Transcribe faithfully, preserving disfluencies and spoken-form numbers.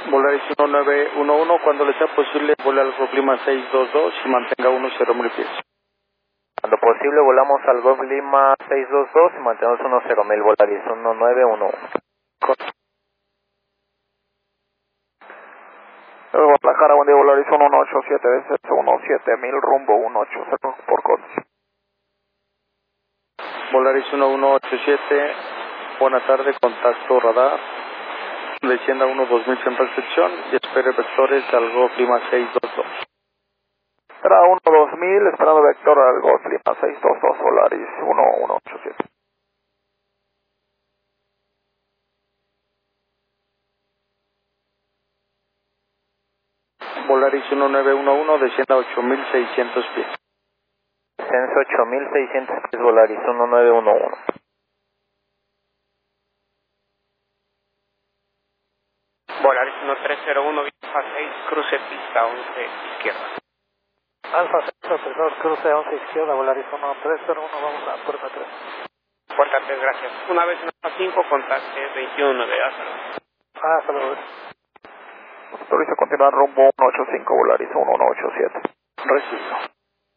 Volaris uno nueve uno uno, cuando le sea posible, vuela al Golf Lima seis dos dos y mantenga uno cero mil pies. Cuando posible, volamos al Golf Lima seis dos dos y mantenemos uno cero mil, Volaris uno nueve uno uno. Correcto. Guadalajara, buen día, Volaris uno uno ocho siete, uno siete mil, rumbo uno ocho cero por condición. Volaris uno uno ocho siete, buena tarde, contacto radar, descienda uno dos mil en recepción y espere vectores al Golf Lima seis dos dos. Será uno dos mil, esperando vector al Golf Lima seis dos dos, Volaris uno uno ocho siete. Volaris uno nueve uno uno, descienda ocho mil seiscientos pies. Descenso ocho mil seiscientos pies, Volaris uno nueve uno uno. Volaris uno tres cero uno, Alfa seis, cruce pista once, izquierda. Alfa seis, asesor, cruce once izquierda, Volaris uno tres cero uno, vamos a puerta tres. Puerta tres, gracias. Una vez en Alfa cinco, contacte veintiuno nueve, hasta luego. Ah, hasta luego. Autoriza continuar rumbo uno ocho cinco, Volaris uno uno ocho siete. Recibido.